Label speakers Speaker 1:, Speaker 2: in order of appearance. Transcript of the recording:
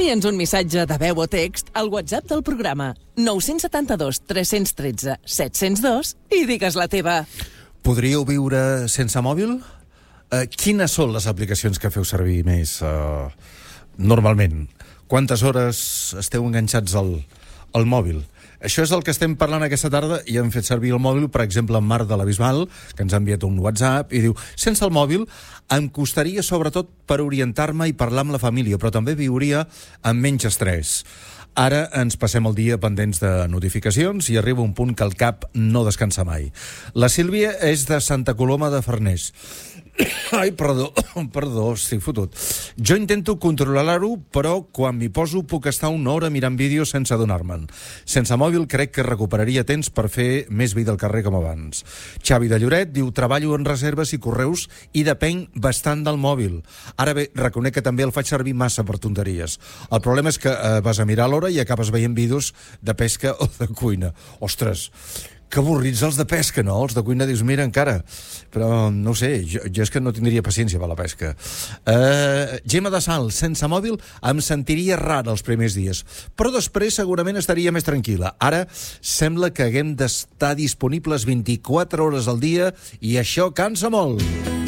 Speaker 1: Envia'ns un missatge de veu o text al WhatsApp del programa 972 313 702 i digues la teva.
Speaker 2: Podríeu viure sense mòbil? Quines són les aplicacions que feu servir més normalment? Quantes hores esteu enganxats al mòbil? Això és el que estem parlant aquesta tarda i hem fet servir el mòbil, per exemple, en Marc de la Bisbal, que ens ha enviat un WhatsApp i diu: sense el mòbil em costaria sobretot per orientar-me i parlar amb la família, però també viuria amb menys estrès. Ara ens passem el dia pendents de notificacions i arriba un punt que el cap no descansa mai. La Sílvia és de Santa Coloma de Farners. Ai, perdó, estic fotut. Jo intento controlar-ho, però quan m'hi poso puc estar una hora mirant vídeos sense adonar-me'n. Sense mòbil crec que recuperaria temps per fer més vida al carrer com abans. Xavi de Lloret diu: treballo en reserves i correus i depenc bastant del mòbil. Ara bé, reconec que també el faig servir massa per tonteries. El problema és que vas a mirar l'hora i acabes veient vídeos de pesca o de cuina. Ostres, que avorrits els de pesca, no? Els de cuina dius, mira, encara. Però, no ho sé, jo és que no tindria paciència per la pesca. Gemma de Sal, sense mòbil em sentiria rara els primers dies, però després segurament estaria més tranquil·la. Ara sembla que haguem d'estar disponibles 24 hores al dia i això cansa molt.